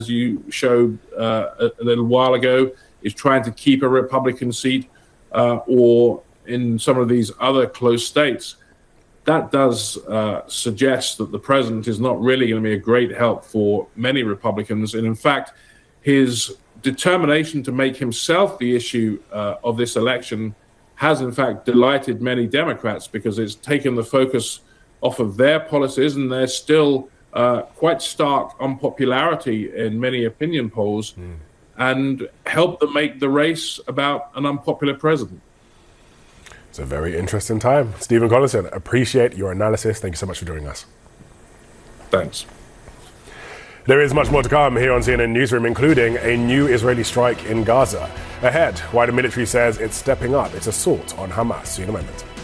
you showed a little while ago, is trying to keep a Republican seat, or in some of these other close states, that does suggest that the president is not really going to be a great help for many Republicans. And in fact, his determination to make himself the issue of this election has in fact delighted many Democrats, because it's taken the focus off of their policies, and there's still quite stark unpopularity in many opinion polls, and helped them make the race about an unpopular president. It's a very interesting time. Stephen Collinson, appreciate your analysis. Thank you so much for joining us. Thanks. There is much more to come here on CNN Newsroom, including a new Israeli strike in Gaza. Ahead, why the military says it's stepping up its assault on Hamas. See you in a moment.